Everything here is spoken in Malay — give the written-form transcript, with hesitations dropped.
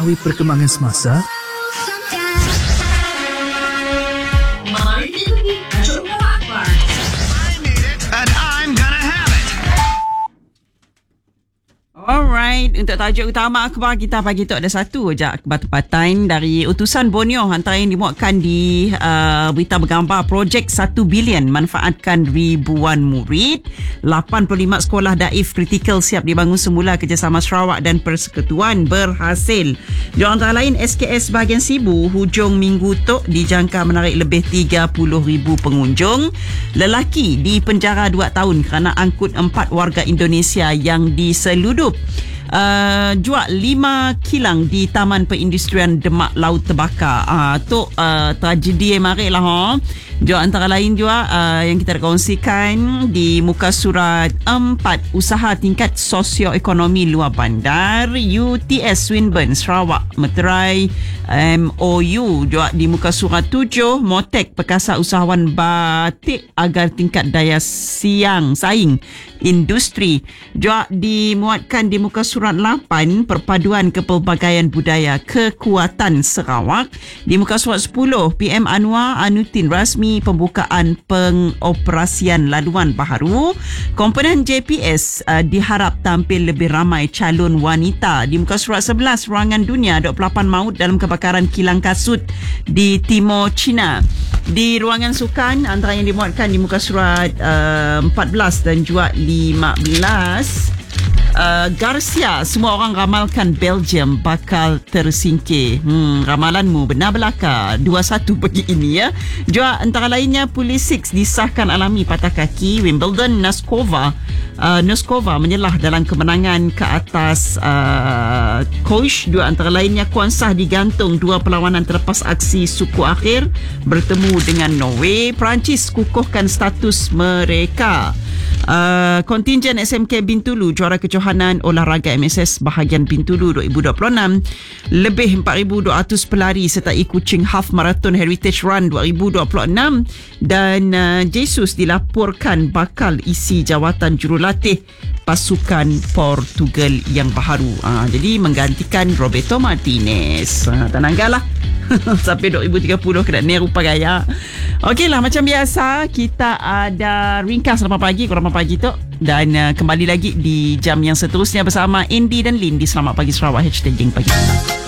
mengetahui perkembangan semasa? Mari kita pergi Tajuk Utama Akhbar. And I'm gonna have it. Alright, untuk tajuk utama akhbar kita pagi tu ada satu je akhbar tempatan dari utusan Borneo, antara yang dimuatkan di berita bergambar projek 1 bilion manfaatkan ribuan murid. 85 sekolah daif kritikal siap dibangun semula, kerjasama Sarawak dan Persekutuan berhasil. Di antara lain SKS bahagian Sibu hujung minggu tu dijangka menarik lebih 30,000 pengunjung. Lelaki dipenjara 2 tahun kerana angkut 4 warga Indonesia yang diseludup. Jual 5 kilang di Taman Perindustrian Demak Laut terbakar. Tu tragedi yang marik lah. Juga antara lain juga yang kita kongsikan di muka surat 4, usaha tingkat sosioekonomi luar bandar UTS Swinburne Sarawak meterai MOU. Juga di muka surat 7, Motek perkasa usahawan batik agar tingkat daya saing industri. Juga dimuatkan di muka surat 8, perpaduan kepelbagaian budaya kekuatan Sarawak. Di muka surat 10, PM Anwar Anutin rasmi pembukaan pengoperasian laluan baharu. Komponen JPS diharap tampil lebih ramai calon wanita. Di muka surat 11, ruangan dunia 28 maut dalam kebakaran kilang kasut di Timur China. Di ruangan sukan, antara yang dimuatkan di muka surat 14 dan juga 15, Garcia, semua orang ramalkan Belgium bakal tersingkir. Ramalanmu benar belaka. 2-1 pagi ini ya. Juga antara lainnya Pulisic disahkan alami patah kaki. Wimbledon, Noskova menyelah dalam kemenangan ke atas coach. Dua antara lainnya Kuansah digantung 2 perlawanan terlepas aksi suku akhir bertemu dengan Norway. Perancis kukuhkan status mereka. Kontingen SMK Bintulu juara kejohanan olahraga MSS bahagian Bintulu 2026. Lebih 4,200 pelari sertai kucing half marathon Heritage Run 2026. Dan Jesus dilaporkan bakal isi jawatan jurulatih pasukan Portugal yang baru. Jadi menggantikan Roberto Martinez. Tenanglah. Sampai 2030 kena ni rupa gaya. Okeylah, macam biasa kita ada ringkas 8 pagi, kurang 8 pagi tu. Dan kembali lagi di jam yang seterusnya bersama Andy dan Lin di Selamat Pagi Sarawak #Geng Pagi.